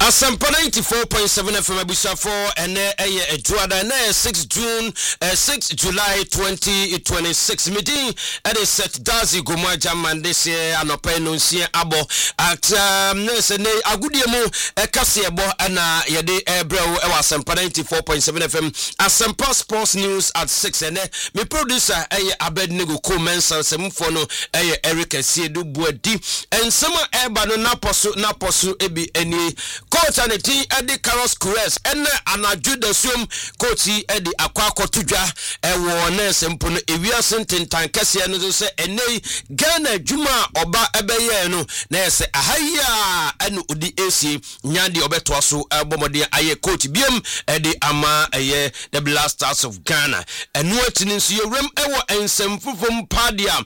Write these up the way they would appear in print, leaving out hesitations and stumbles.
Asampa 94.7 FM Abusafo ene eye Juada na 6 June 6 July 2026 meeting at a set Dazi Goma Jaman this year anopa no nsie abo at nese ne agudiemu kasebo ana yede ebrew e Asampa 94.7 FM Asampa Sports News at 6 ene me producer eye Abednego Comensa semfo no eye Eric Asiedu Buadi ensema eba no naposo ebi eni coach and the team Eddie Carlos Cruz and anaju the sum coach Eddie Akwakotudwa ewo na sempo no ewia sententan kase no so se enei Ghana Juma oba ebeye no na ese ahaya enu odi AC nyade obeto so bomode aye coach biem Eddie ama aye the Blasters of Ghana enu atini nso yewrem ewo ensemfufom padia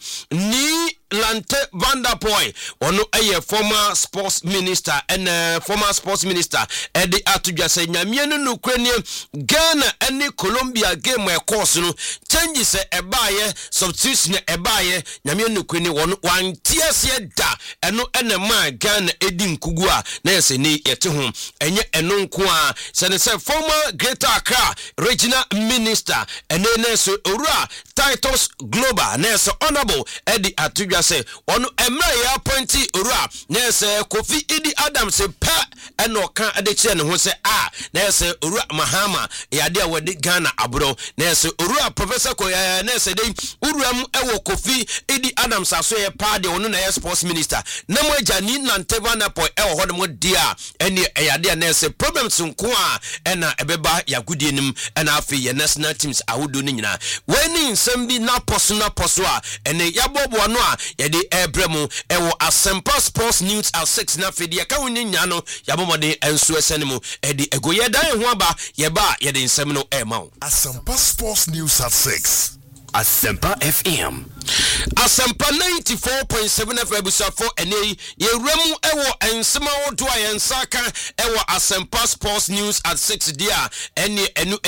ni Lante Vanderpoy ono eye former sports minister and former sports minister Eddie Atudwa say nyamie no nukrenie Ghana and Colombia game e course no changes ebaye substitution ebaye nyamie nukrenie won wan tiesie da eno enema Ghana edi nkugu a na yese ni yete ho enye eno nko a se former Greater Accra regional minister ene so owura Titus Global na yese honorable Eddie Atudwa say onu emra ya appointee owura na yese Kofi Idi Adams pa eno kan adeche ne ho se na yese owura Mahama yade a wadi Ghana abro na yese owura Professor Koya na yese dey uruam ewo Kofi Idi Adams aso ye pa de onu na yese sports minister na mo agya ni Nanteva na po ewo ho mo dia ene yade na yese problems nko a ena ebeba yagudie nim ena afi ye national teams awodo ni nyina weni nsem bi na poso a ene yabobo no a yede ebremu ewo Asampa Sports News at 6 na fedi ya ka woni nya no yabomode enso esenemu edi egoye dan ho aba yeba yede nsem no ema Asampa Sports News at 6 Asampa FM Asampa 94.7 FM Busafo ene yewremu ewo ensema wodo a yensaka ewo Asampa Sports News at 6 dia ene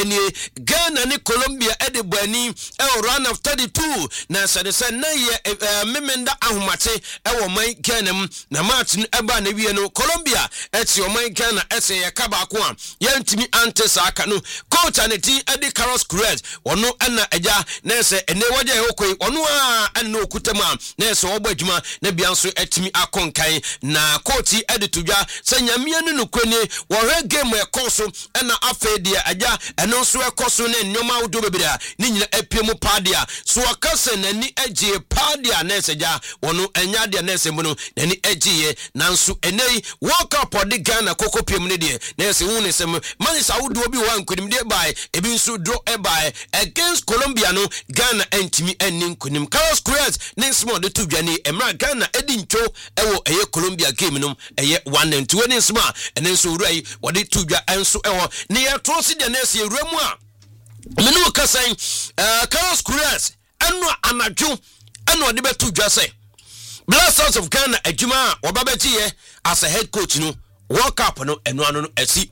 Ghana ni Colombia ede bani ewo round of 32 na se na ye memenda ahomate ewo man Ghana na match eba na wie no Colombia eti o man Ghana ese ye kaba ko a yentimi antes aka no coach and team Eddie Carlos Cruz wono na eja na se ene waje hokoi wono and no kutama na so obadwuma na bianso etimi akonkan na coach editudwa se nyamia no kwani wo hwe game e koso na afede aja eno so e koso na nyoma wodo bebira ni nyina epiemu padia so akase nani eje padia na seja wono anyade na sembuno nani eje nanso enei World Cup odi Ghana kokopiem ne de na se hu ne sem manisa wodo obi wa nkunim de bai ebi nso draw e bai against Colombia no Ghana entimi enni nkunim Carlos Cruz ne small de tudwane emra Ghana edi ncho ewo eye Colombia game no eye 1-2 ne small ene so ruai wode tudwa enso ewo ne ye trosi de na se ewremu a menu kasan Carlos Cruz eno anadwo eno de betudwa se Blasters of Ghana adwuma wobabetiye as a head coach no World Cup no eno ano no asi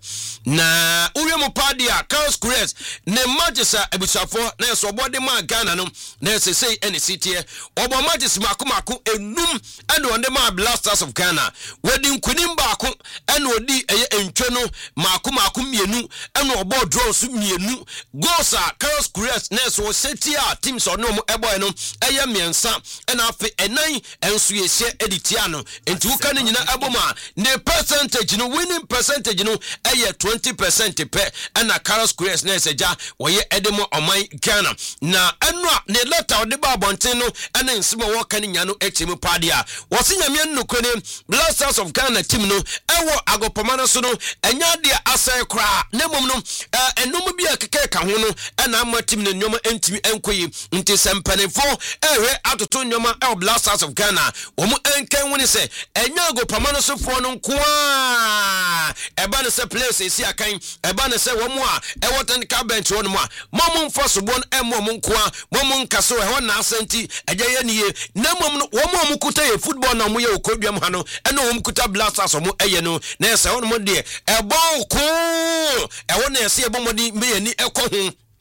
na uwe padia Carlos Cruz ne magisa ebusafo na so body ma Ghana no na sesei ene sitie obo magis makomako enum ene onde ma Blasters of Ghana wodi nkunim baako ene odi eye entwe no makomako mienu ene obo draw so mienu goals a Carlos Cruz na so setia teams ono mo eboy no eye miensa ene afi enan enso yehye editia no enti wuka ne nyina aboma ne percentage no winning percentage no eye 20% pe na Carlos Cruz na seja woye edemo oman Ghana na eno ne letter ode ba bonten no na nsema wo kan nya no echemu padia wo se nyame nnukone Blasters of Ghana team no ewo agopoma so no enya de asai kra na mom no enom bi akeke ka ho no na ama team no nyoma entimi enkoyi nti sempanefo ehwe atoto nyoma Blasters of Ghana wo mu enkan woni se enya agopoma so fo no nkoa eba ne se place esi akan eba ne se wo mu a ewo technical bench wo mu a mom mfo bon mom nkoa mom nkaso e ho na asenti eje ye niye na mom no wo mom kuta ye football na mo ye okodwam ha no ena wo kuta Blasters mo eye no na ese wo mo de ebo ko e wo na ese ebo modi me yani ekọ ho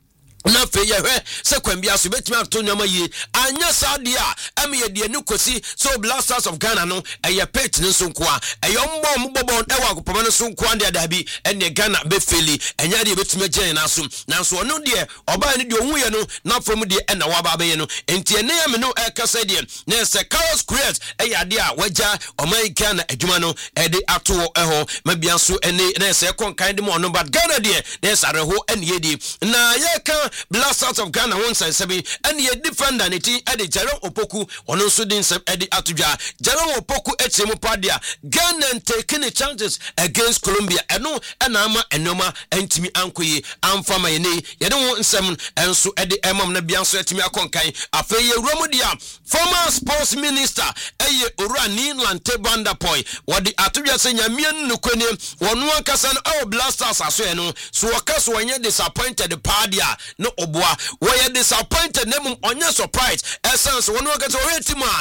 na fe ye hwe se kwambia so betimi ato nyama yi anya sade a am ye de ne kosi so Blasters of Ghana no eye pet ne so nko a eye mbobon e wa akopama ne so nko ande adabi ene Ghana be feli enya de betimi agyen na so nanso ono de oba ne de ohun ye no na fam de e na wa ba be ye no enti ene ya me no e kasa de na se Chaos Create eye ade a waja oman Ghana adwuma no e de ato ho mabia so ene na se konkan de mo no but Ghana de na sare ho ene ye di na ye kan Blasters of Ghana won say sebi and ye defender neti ede Jerome Opoku ono so din sem ede atudwa Jerome Opoku etimu padia Ghana taking chances against Colombia eno na ama enoma entimi ankoyi amfama ye ne ye de won nsem enso ede emam na bia so etimi akonkan afa ye wromu dia former sports minister eye Orani Lante Bandapoy wodi atudwa se nyamien nukone wonu akasa no Blasters aso eno so wakaso wanye disappointed padia no oboa we disappointed name onye surprise essence wonu akasa we team